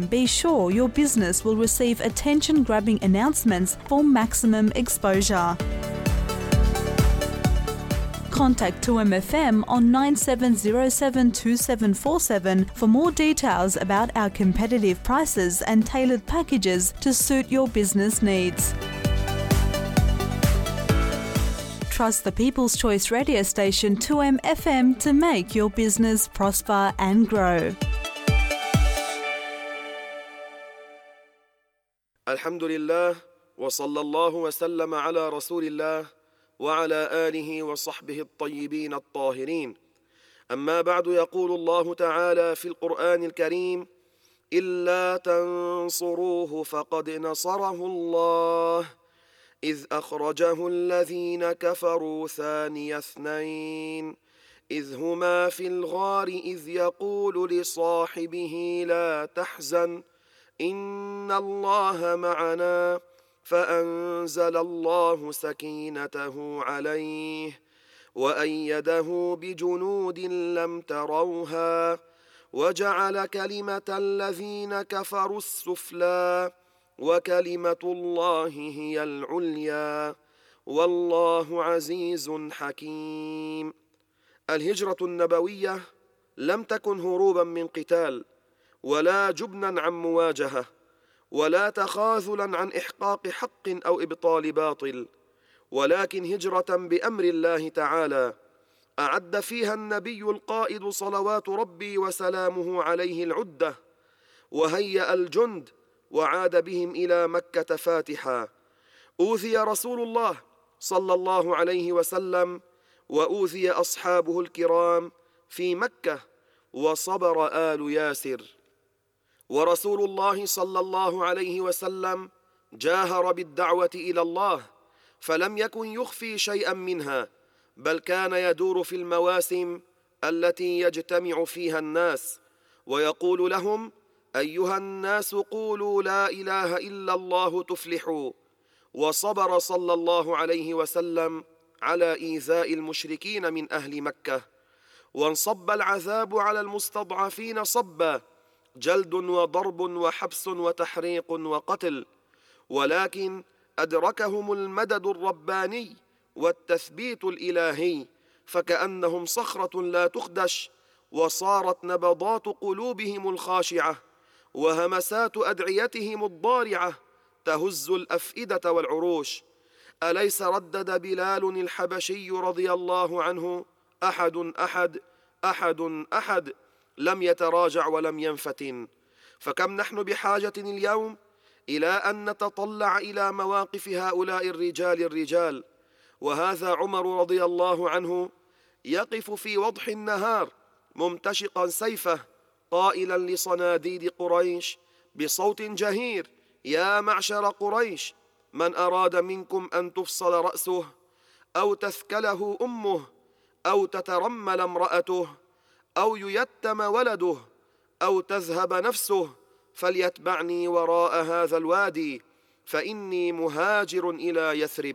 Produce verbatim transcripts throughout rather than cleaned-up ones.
be sure your business will receive attention-grabbing announcements for maximum exposure. Contact two M F M on nine seven zero seven two seven four seven for more details about our competitive prices and tailored packages to suit your business needs. Trust the People's Choice radio station two M F M to make your business prosper and grow. Alhamdulillah wa sallallahu wa sallam ala rasulillah وعلى آله وصحبه الطيبين الطاهرين. أما بعد، يقول الله تعالى في القرآن الكريم: إلا تنصروه فقد نصره الله إذ أخرجه الذين كفروا ثاني اثنين إذ هما في الغار إذ يقول لصاحبه لا تحزن إن الله معنا فأنزل الله سكينته عليه وأيده بجنود لم تروها وجعل كلمة الذين كفروا السفلى وكلمة الله هي العليا والله عزيز حكيم. الهجرة النبوية لم تكن هروبا من قتال، ولا جبنا عن مواجهة، ولا تخاذلا عن إحقاق حق أو إبطال باطل، ولكن هجرة بأمر الله تعالى أعد فيها النبي القائد صلوات ربي وسلامه عليه العدة، وهيأ الجند وعاد بهم إلى مكة فاتحا. أوذي رسول الله صلى الله عليه وسلم وأوذي أصحابه الكرام في مكة، وصبر آل ياسر. ورسول الله صلى الله عليه وسلم جاهر بالدعوة إلى الله، فلم يكن يخفي شيئا منها، بل كان يدور في المواسم التي يجتمع فيها الناس ويقول لهم: أيها الناس قولوا لا إله إلا الله تفلحوا. وصبر صلى الله عليه وسلم على إيذاء المشركين من أهل مكة، وانصب العذاب على المستضعفين صبا، جلد وضرب وحبس وتحريق وقتل، ولكن أدركهم المدد الرباني والتثبيت الإلهي، فكأنهم صخرة لا تخدش، وصارت نبضات قلوبهم الخاشعة وهمسات أدعيتهم الضارعة تهز الأفئدة والعروش. أليس ردد بلال الحبشي رضي الله عنه: أحد أحد أحد أحد، لم يتراجع ولم ينفتن. فكم نحن بحاجة اليوم إلى أن نتطلع إلى مواقف هؤلاء الرجال الرجال. وهذا عمر رضي الله عنه يقف في وضح النهار ممتشقا سيفه قائلا لصناديد قريش بصوت جهير: يا معشر قريش، من أراد منكم أن تفصل رأسه أو تثكله أمه أو تترمل امرأته أو ييتم ولده أو تذهب نفسه فليتبعني وراء هذا الوادي، فإني مهاجر إلى يثرب.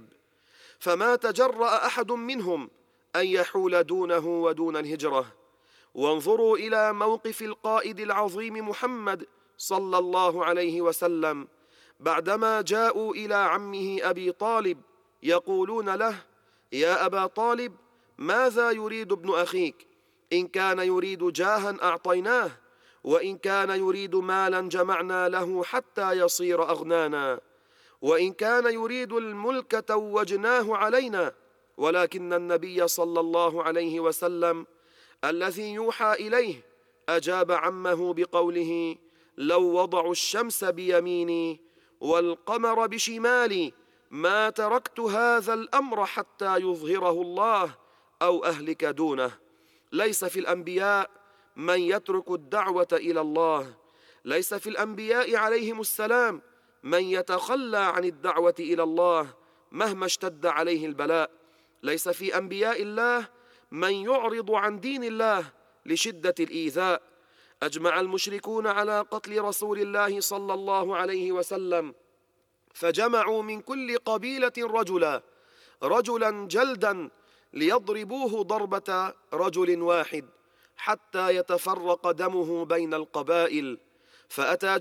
فما تجرأ أحد منهم أن يحول دونه ودون الهجرة. وانظروا إلى موقف القائد العظيم محمد صلى الله عليه وسلم بعدما جاءوا إلى عمه أبي طالب يقولون له: يا أبا طالب، ماذا يريد ابن أخيك؟ إن كان يريد جاها أعطيناه، وإن كان يريد مالا جمعنا له حتى يصير أغنانا، وإن كان يريد الملك توجناه علينا. ولكن النبي صلى الله عليه وسلم الذي يوحى إليه أجاب عمه بقوله: لو وضعوا الشمس بيميني والقمر بشمالي ما تركت هذا الأمر حتى يظهره الله أو أهلك دونه. ليس في الأنبياء من يترك الدعوة إلى الله، ليس في الأنبياء عليهم السلام من يتخلى عن الدعوة إلى الله مهما اشتد عليه البلاء، ليس في أنبياء الله من يعرض عن دين الله لشدة الإيذاء. أجمع المشركون على قتل رسول الله صلى الله عليه وسلم، فجمعوا من كل قبيلة رجلا رجلا جلدا ليضربوه ضربة رجل واحد حتى يتفرق دمه بين القبائل. فأتى